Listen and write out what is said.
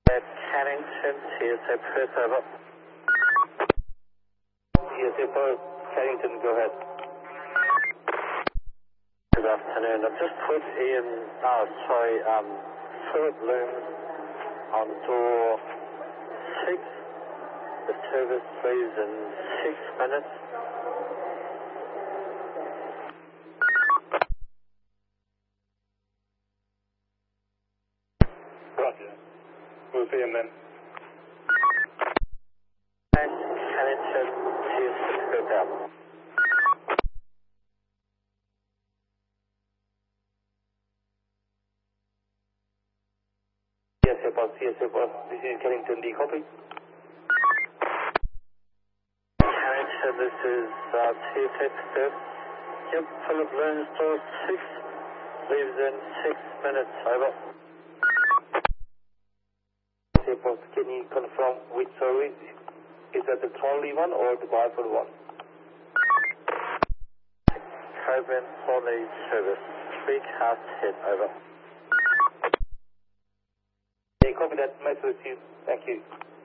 At Carrington, TSA Perth, over. TSA Perth, Carrington, go ahead. Good afternoon. I've just put in, fluid looms on door 6. The service leaves in 6 minutes. Roger. We'll see him then. And Carrington, TSA Perth, out. TSA Perth, this is Carrington, D copy. Carrington, this is TSA Perth. Yep, Philip Looms, door 6, leaves in 6 minutes, over. TSA Perth, can you confirm which service? Is that the trolley one or the Barford one? Coburn Horley service, 3 cars hit, over. Okay, copy that. Message you. Thank you.